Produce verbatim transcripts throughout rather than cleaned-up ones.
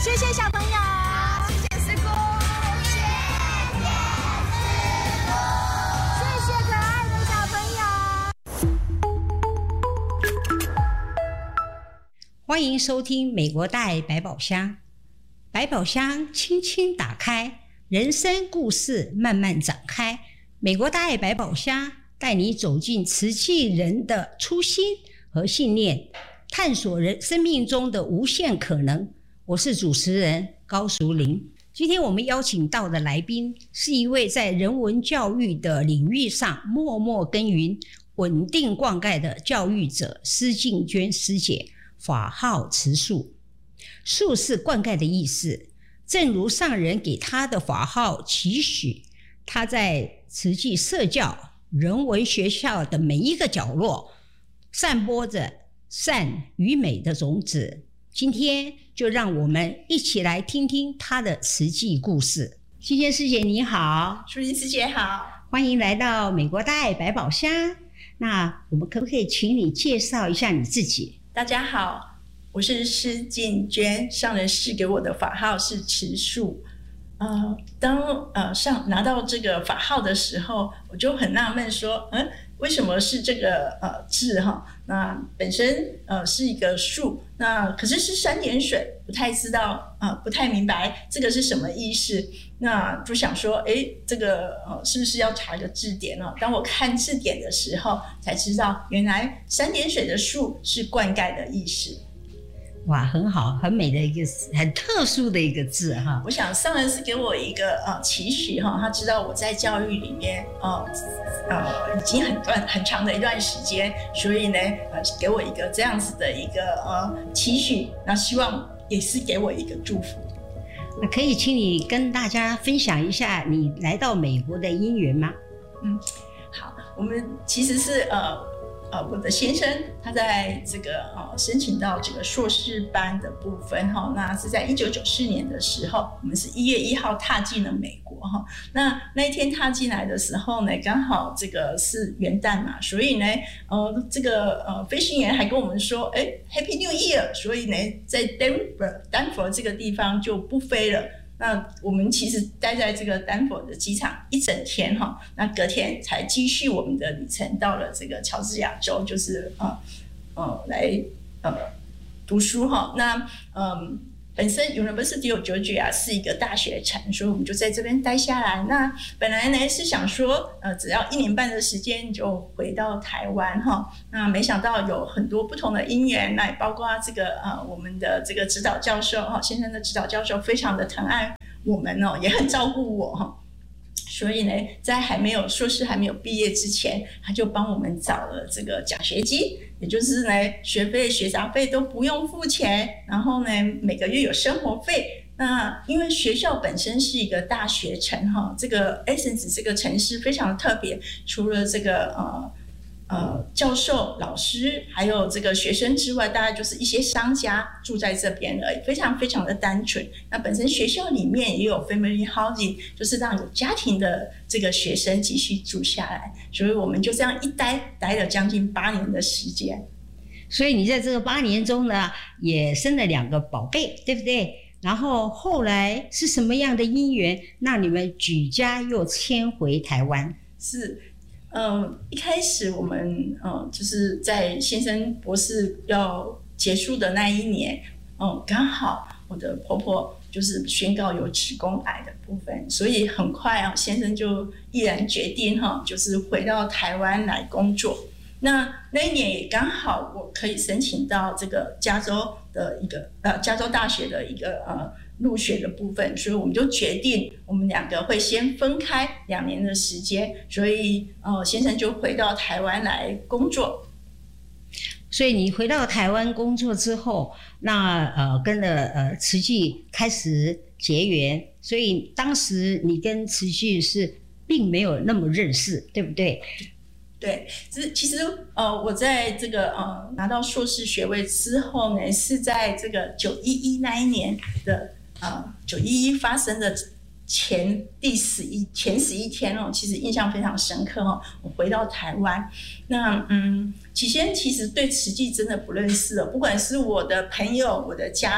谢谢小朋友，谢谢师姑，谢谢师姑，谢谢可爱的小朋友。 欢迎收听美国大爱百宝箱，百宝箱轻轻打开，人生故事慢慢展开。美国大爱百宝箱带你走进慈济人的初心和信念，探索人生命中的无限可能。我是主持人高淑玲。今天我们邀请到的来宾是一位在人文教育的领域上默默耕耘、稳定灌溉的教育者施静娟师姐。法号慈树，树是灌溉的意思，正如上人给他的法号期许，他在慈济社教人文学校的每一个角落散播着善与美的种子。今天就让我们一起来听听他的慈济故事。静娟师姐你好。 淑玲师姐好， 欢迎来到美国大爱百宝箱。那我们可不可以请你介绍一下你自己？ 大家好，我是施静娟，上人赐给我的法号是慈树。呃，当呃上拿到这个法号的时候，我就很纳闷说，嗯，为什么是这个呃字哈？那本身呃是一个树，那可是是三点水，不太知道呃不太明白这个是什么意思。那就想说，哎，这个呃是不是要查一个字典呢？当我看字典的时候，才知道原来三点水的树是灌溉的意思。 哇，很好，很美的一个很特殊的一个字哈。 我想上人是给我一个呃期许哈，他知道我在教育里面呃呃已经很段很长的一段时间，所以呢呃给我一个这样子的一个呃期许，那希望也是给我一个祝福。 那可以请你跟大家分享一下你来到美国的因缘吗？ 嗯，好，我们其实是呃。呃，我的先生他在这个呃申请到这个硕士班的部分哈，那是在一九九四年的时候，我们是一月一号踏进了美国哈。那那一天踏进来的时候呢，刚好这个是元旦嘛，所以呢，呃，这个呃飞行员还跟我们说，哎 ，Happy New Year， 所以呢，在 Denver 丹佛这个地方就不飞了。那我们其实待在这个丹佛的机场一整天哈，那隔天才继续我们的旅程，到了这个乔治亚州，就是呃呃来呃读书哈。那嗯，本身 University of Georgia 是一个大学城，所以我们就在这边待下来。那本来呢是想说，呃，只要一年半的时间就回到台湾哈。那没想到有很多不同的因缘，那也包括这个呃我们的这个指导教授哈，先生的指导教授非常的疼爱我们哦，也很照顾我哈。所以呢，在还没有硕士还没有毕业之前，他就帮我们找了这个奖学金，也就是呢，学费、学杂费都不用付钱，然后呢，每个月有生活费。那因为学校本身是一个大学城哈，这个 Essence 这个城市非常特别，除了这个呃。呃，教授、老师还有这个学生之外，大概就是一些商家住在这边而已，非常非常的单纯。那本身学校里面也有 family housing， 就是让有家庭的这个学生继续住下来，所以我们就这样一待待了将近八年的时间。 所以你在这个八年中呢，也生了两个宝贝，对不对？然后后来是什么样的因缘，让你们举家又迁回台湾？ 是。嗯，一开始我们嗯就是在先生博士要结束的那一年，嗯，刚好我的婆婆就是宣告有子宫癌的部分，所以很快啊，先生就毅然决定哈，就是回到台湾来工作。那那一年也刚好我可以申请到这个加州的一个呃加州大学的一个呃。入学的部分，所以我们就决定我们两个会先分开两年的时间，所以呃先生就回到台湾来工作。 所以你回到台湾工作之后，那呃跟了呃慈济开始结缘，所以当时你跟慈济是并没有那么认识，对不对？ 对，其实呃，我在这个呃拿到硕士学位之后呢，是在这个九一一那一年的。呃，九一一发生的前第十一前十一天哦，其实印象非常深刻哦。我回到台湾，那嗯，起先其实对慈济真的不认识了，不管是我的朋友、我的家人，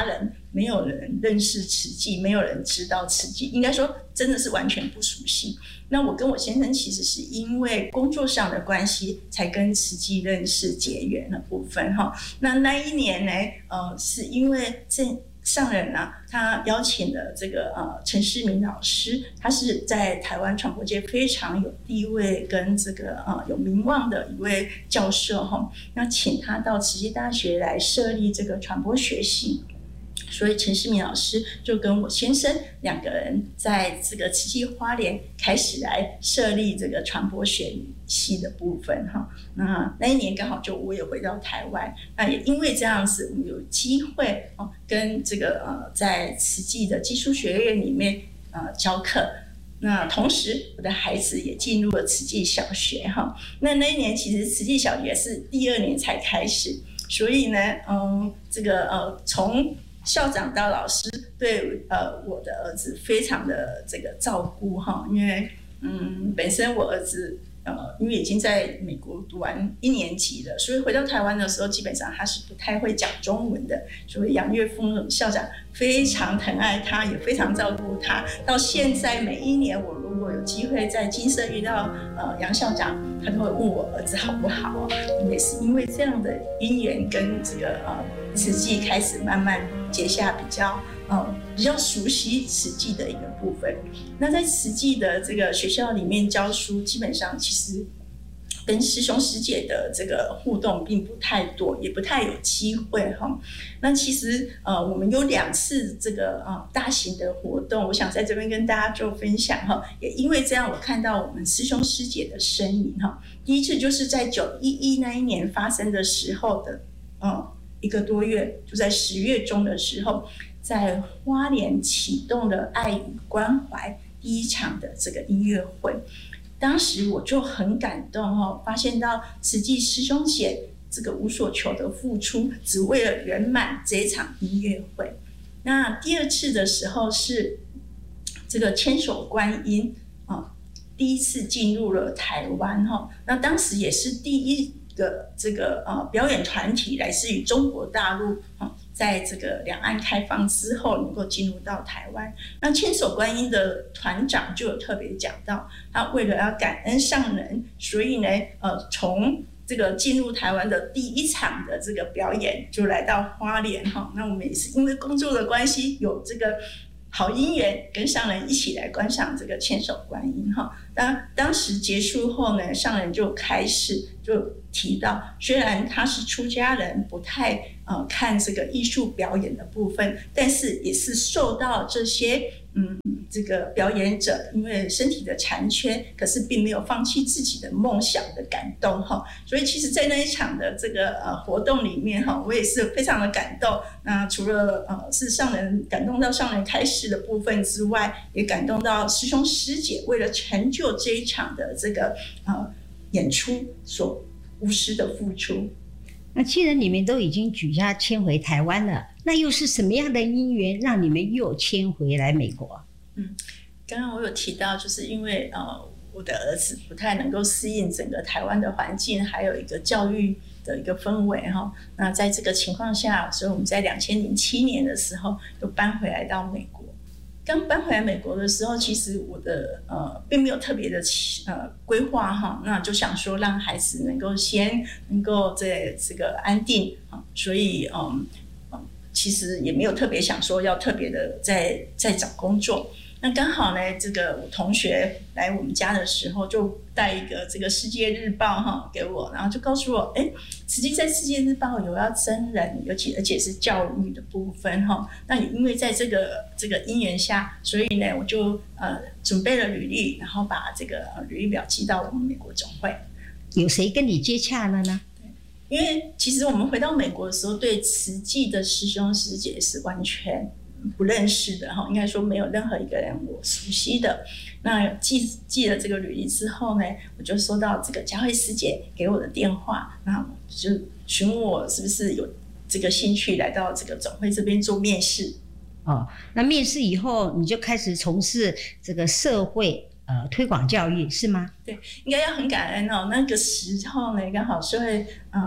没有人认识慈济，没有人知道慈济，应该说真的是完全不熟悉。那我跟我先生其实是因为工作上的关系才跟慈济认识结缘的部分哈。那那一年呢，呃，是因为这上人啊，他邀请了这个呃陈世明老师，他是在台湾传播界非常有地位跟这个呃有名望的一位教授哈。那请他到慈济大学来设立这个传播学系。所以陈世明老师就跟我先生两个人在这个慈济花莲开始来设立这个传播学系的部分哈。那那一年刚好就我也回到台湾，那也因为这样子，我们有机会哦跟这个呃在慈济的技术学院里面呃教课。那同时，我的孩子也进入了慈济小学哈。那那一年其实慈济小学是第二年才开始，所以呢，嗯，这个呃从校长到老师对呃我的儿子非常的这个照顾哈，因为嗯本身我儿子呃因为已经在美国读完一年级了，所以回到台湾的时候基本上他是不太会讲中文的，所以杨岳峰校长非常疼爱他，也非常照顾他。到现在每一年我如果有机会在金色遇到呃杨校长，他都会问我儿子好不好，也是因为这样的因缘跟这个呃慈济开始慢慢结下比较呃比较熟悉慈济的一个部分。那在慈济的这个学校里面教书，基本上其实跟师兄师姐的这个互动并不太多，也不太有机会哈。那其实呃，我们有两次这个呃大型的活动，我想在这边跟大家做分享哈。也因为这样，我看到我们师兄师姐的身影哈。第一次就是在九一一那一年发生的时候的，嗯，一个多月，就在十月中的时候，在花莲启动了爱与关怀第一场的这个音乐会。当时我就很感动哦，发现到慈济师兄姐这个无所求的付出，只为了圆满这一场音乐会。那第二次的时候是这个千手观音啊，第一次进入了台湾哈。那当时也是第一个这个呃表演团体来自于中国大陆啊。在这个两岸开放之后能够进入到台湾，那千手观音的团长就有特别讲到，他为了要感恩上人，所以呢，呃，从这个进入台湾的第一场的这个表演就来到花莲哈。那我们也是因为工作的关系，有这个好姻缘，跟上人一起来观赏这个千手观音哈。当当时结束后呢，上人就开始就提到，虽然他是出家人，不太呃看这个艺术表演的部分，但是也是受到这些嗯这个表演者因为身体的残缺，可是并没有放弃自己的梦想的感动哈。所以其实，在那一场的这个呃活动里面哈，我也是非常的感动。那除了呃是上人感动到上人开示的部分之外，也感动到师兄师姐为了成就这一场的这个呃演出所无私的付出。 那既然你们都已经举家迁回台湾了，那又是什么样的因缘让你们又迁回来美国？ 嗯，刚刚我有提到，就是因为呃我的儿子不太能够适应整个台湾的环境，还有一个教育的一个氛围哈。那在这个情况下，所以我们在两千零七年的时候又搬回来到美国。刚搬回来美国的时候，其实我的呃并没有特别的呃规划哈，那就想说让孩子能够先能够在这个安定啊，所以嗯其实也没有特别想说要特别的在在找工作。那刚好呢，这个我同学来我们家的时候，就带一个这个世界日报哈给我，然后就告诉我，哎，实际在世界日报有要征人，尤其而且是教育的部分哈。那也因为在这个这个因缘下，所以呢，我就呃准备了履历，然后把这个履历表寄到我们美国总会。 有谁跟你接洽了呢？ 因为其实我们回到美国的时候，对慈济的师兄师姐是完全不认识的哈，应该说没有任何一个人我熟悉的。那寄寄了这个履历之后呢，我就收到这个佳慧师姐给我的电话，那就询问我是不是有这个兴趣来到这个总会这边做面试。 哦，那面试以后你就开始从事这个社会呃推广教育是吗？ 对，应该要很感恩哦。那个时候呢，刚好社会呃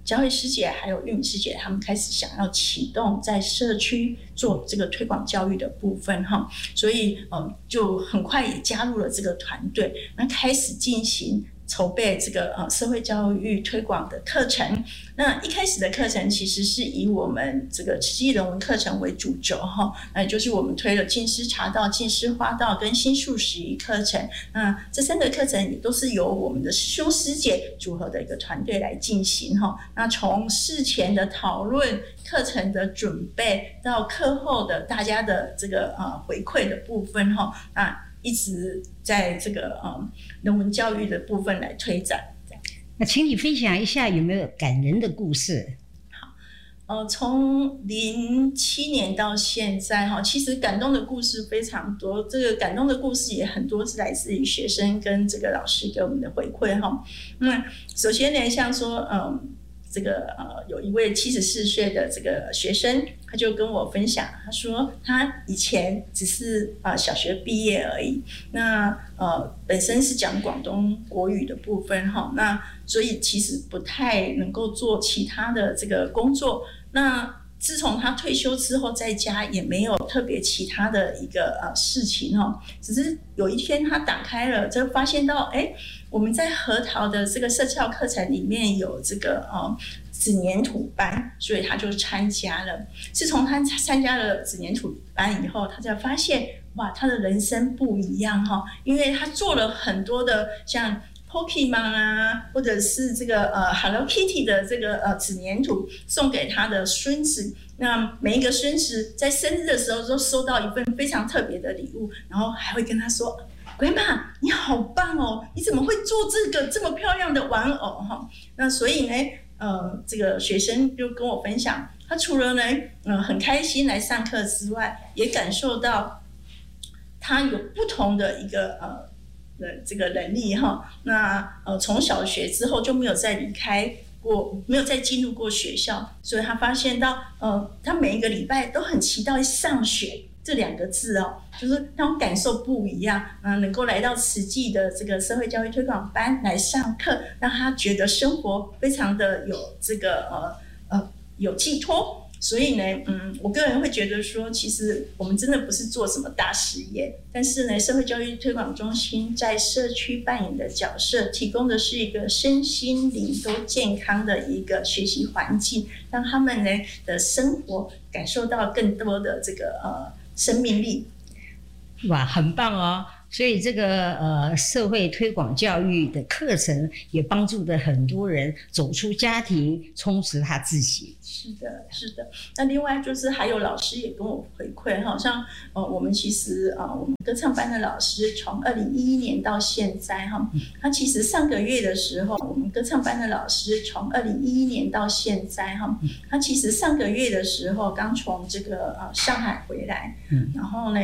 佳慧师姐还有玉米师姐，他们开始想要启动在社区做这个推广教育的部分哈，所以嗯，就很快也加入了这个团队，那开始进行筹备这个呃社会教育推广的课程。那一开始的课程其实是以我们这个慈济人文课程为主轴哈，那就是我们推了净师茶道、净师花道跟新素食仪课程。那这三个课程也都是由我们的师兄师姐组合的一个团队来进行哈。那从事前的讨论、课程的准备到课后的大家的这个呃回馈的部分哈，那一直在这个呃人文教育的部分来推展。 那请你分享一下有没有感人的故事？ 好，呃，从零七年到现在哈，其实感动的故事非常多。这个感动的故事也很多是来自于学生跟这个老师给我们的回馈哈。那首先呢，像说嗯。这个呃，有一位七十四岁的这个学生，他就跟我分享，他说他以前只是啊、呃、小学毕业而已，那呃本身是讲广东国语的部分哈，那所以其实不太能够做其他的这个工作。那自从他退休之后，在家也没有特别其他的一个呃事情哈，只是有一天他打开了，就发现到哎。我们在核桃的这个社教课程里面有这个呃纸黏土班，所以他就参加了。自从他参加了纸黏土班以后，他才发现哇，他的人生不一样哈，因为他做了很多的像 Pokemon 啊，或者是这个呃 Hello Kitty 的这个呃纸黏土送给他的孙子。那每一个孙子在生日的时候都收到一份非常特别的礼物，然后还会跟他说。鬼妈，你好棒哦！你怎么会做这个这么漂亮的玩偶哈？那所以呢，呃，这个学生就跟我分享，他除了呢，呃，很开心来上课之外，也感受到他有不同的一个呃的这个能力哈。那呃，从小学之后就没有再离开过，没有再进入过学校，所以他发现到，呃，他每一个礼拜都很期待上学。这两个字哦，就是那种感受不一样啊、呃，能够来到慈济的这个社会教育推广班来上课，让他觉得生活非常的有这个呃呃有寄托。所以呢，嗯，我个人会觉得说，其实我们真的不是做什么大事业，但是呢，社会教育推广中心在社区扮演的角色，提供的是一个身心灵都健康的一个学习环境，让他们呢的生活感受到更多的这个呃。生命力， 哇，很棒哦！所以这个呃社会推广教育的课程也帮助了很多人走出家庭，充实他自己。 是的，是的。那另外就是还有老师也跟我回馈，好像呃我们其实呃我们歌唱班的老师从二零一一年到现在哈，他其实上个月的时候，我们歌唱班的老师从二零一一年到现在哈，他其实上个月的时候刚从这个呃上海回来，然后呢